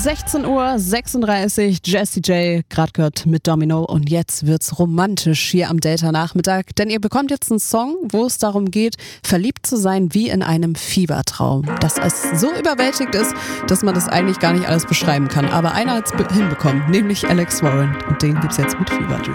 16:36 Uhr, Jessie J, gerade gehört mit Domino und jetzt wird's romantisch hier am Delta-Nachmittag, denn ihr bekommt jetzt einen Song, wo es darum geht, verliebt zu sein wie in einem Fiebertraum. Dass es so überwältigt ist, dass man das eigentlich gar nicht alles beschreiben kann, aber einer hat's hinbekommen, nämlich Alex Warren und den gibt's jetzt mit Fever Dream.